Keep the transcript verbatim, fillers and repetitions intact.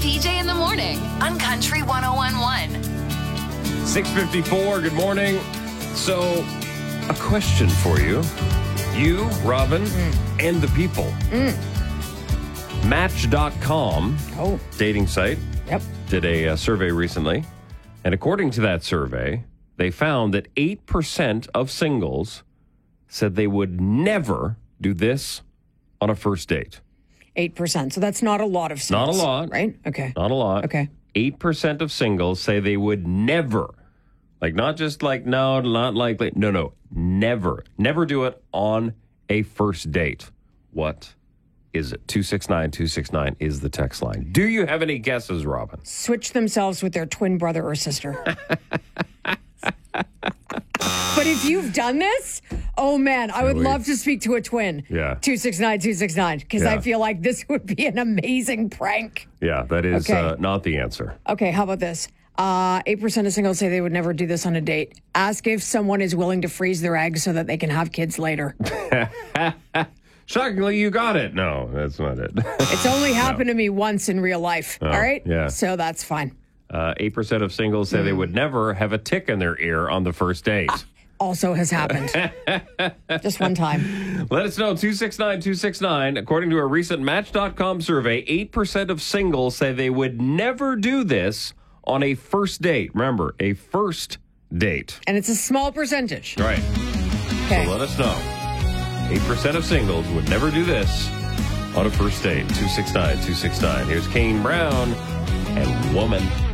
P J in the morning on Country one oh one point one. six fifty-four, good morning. So, a question for you. You, Robin, mm. and the people. Mm. Match dot com, oh. dating site, yep. did a uh, survey recently. And according to that survey, they found that eight percent of singles said they would never do this on a first date. eight percent. So that's not a lot of singles. Not a lot. Right? Okay. Not a lot. Okay. eight percent of singles say they would never, like not just like no, not likely. No, no, never. Never do it on a first date. What is it? two six nine two six nine is the text line. Do you have any guesses, Robin? Switch themselves with their twin brother or sister. But if you've done this, oh man, I would Really? love to speak to a twin. Yeah. two six nine two six nine, because Yeah. I feel like this would be an amazing prank. Yeah, that is Okay. uh, not the answer. Okay, how about this? Uh, eight percent of singles say they would never do this on a date. Ask if someone is willing to freeze their eggs so that they can have kids later. Shockingly, you got it. No, that's not it. It's only happened to me once in real life, Oh, all right? yeah. So that's fine. Uh, eight percent of singles say they would never have a tick in their ear on the first date. Also has happened. Just one time. Let us know, two six nine two six nine. According to a recent Match dot com survey, eight percent of singles say they would never do this on a first date. Remember, a first date. And it's a small percentage. Right. Okay. So let us know. eight percent of singles would never do this on a first date. two six nine two six nine. Here's Kane Brown and Woman.